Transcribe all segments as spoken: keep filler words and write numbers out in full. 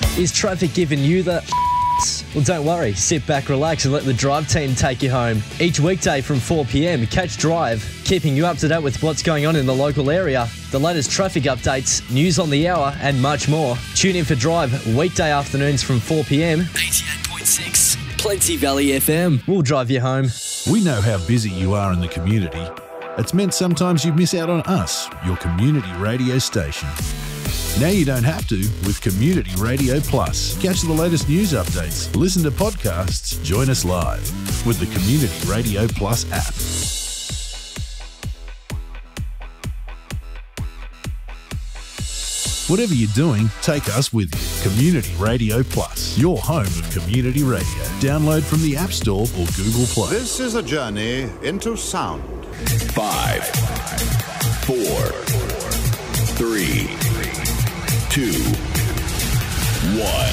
Is traffic giving you the... Well, don't worry. Sit back, relax and let the Drive team take you home. Each weekday from four p.m, catch Drive, keeping you up to date with what's going on in the local area, the latest traffic updates, news on the hour and much more. Tune in for Drive weekday afternoons from four p.m. eighty-eight point six Plenty Valley F M. We'll drive you home. We know how busy you are in the community. It's meant sometimes you miss out on us, your community radio station. Now you don't have to with Community Radio Plus. Catch the latest news updates, listen to podcasts, join us live with the Community Radio Plus app. Whatever you're doing, take us with you. Community Radio Plus, your home of community radio. Download from the App Store or Google Play. This is a journey into sound. Five, four, three, two, one.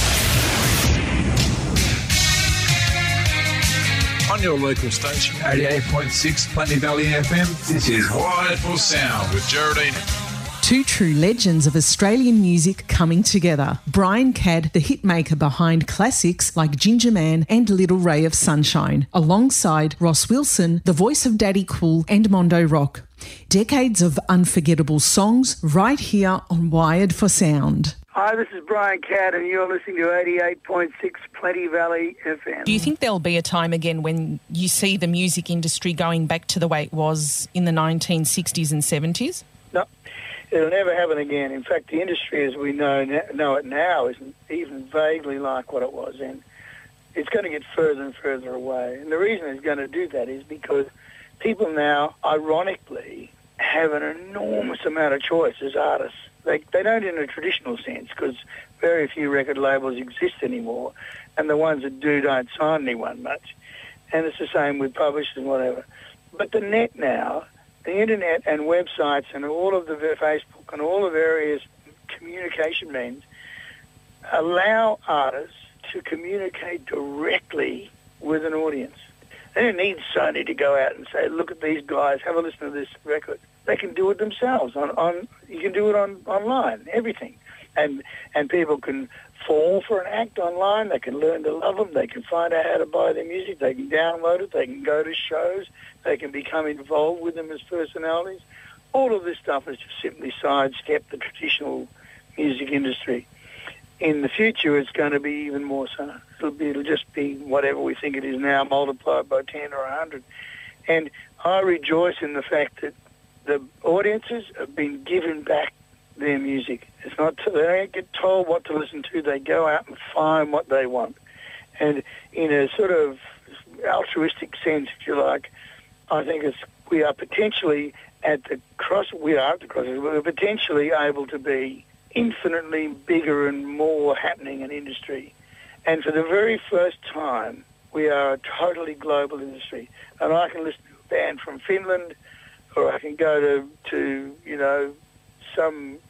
On your local station, eighty-eight point six Plenty Valley F M, this is Wired for Sound with Geraldine. Two true legends of Australian music coming together. Brian Cadd, the hitmaker behind classics like Ginger Man and Little Ray of Sunshine, alongside Ross Wilson, the voice of Daddy Cool and Mondo Rock. Decades of unforgettable songs right here on Wired for Sound. Hi, this is Brian Cadd and you're listening to eighty-eight point six Plenty Valley F M. Do you think there'll be a time again when you see the music industry going back to the way it was in the nineteen sixties and seventies? No. It'll never happen again. In fact, the industry as we know know it now isn't even vaguely like what it was then. It's going to get further and further away. And the reason it's going to do that is because people now, ironically, have an enormous amount of choice as artists. They, they don't in a traditional sense because very few record labels exist anymore, and the ones that do don't sign anyone much. And it's the same with publishers and whatever. But the net now, the internet and websites and all of the Facebook and all the various communication means allow artists to communicate directly with an audience. They don't need Sony to go out and say, look at these guys, have a listen to this record. They can do it themselves. On, on you can do it on online, everything. And and people can fall for an act online. They can learn to love them. They can find out how to buy their music. They can download it. They can go to shows. They can become involved with them as personalities. All of this stuff has just simply sidestepped the traditional music industry. In the future, it's going to be even more so. It'll be, it'll just be whatever we think it is now, multiplied by ten or one hundred. And I rejoice in the fact that the audiences have been given back their music. It's not they don't get told what to listen to. They go out and find what they want. And in a sort of altruistic sense, if you like, I think it's we are potentially at the cross. We are at the crossroads. We're potentially able to be infinitely bigger and more happening in industry. And for the very first time, we are a totally global industry. And I can listen to a band from Finland, or I can go to, to you know, some